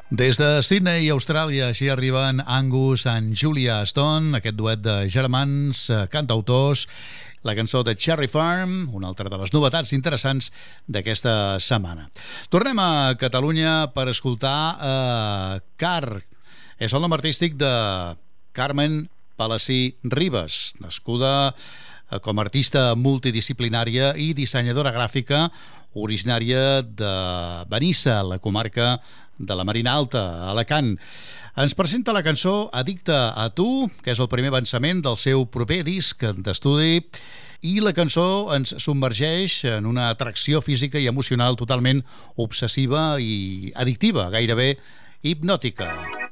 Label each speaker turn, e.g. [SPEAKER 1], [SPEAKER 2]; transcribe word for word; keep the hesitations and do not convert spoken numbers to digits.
[SPEAKER 1] Des de Sydney, Austràlia, així arriben Angus and Julia Stone, aquest duet de germans eh, cantautors, la cançó de Cherry Farm, una altra de les novetats interessants d'aquesta setmana. Tornem a Catalunya per escoltar eh, Car. És el nom artístic de Carmen Palací Ribas, nascuda eh, com a artista multidisciplinària i dissenyadora gràfica, originària de Benissa, la comarca de la Marina Alta, a Alacant. Ens presenta la cançó Addicte a tu, que és el primer avançament del seu proper disc d'estudi, i la cançó ens submergeix en una atracció física i emocional totalment obsessiva i addictiva, gairebé hipnòtica.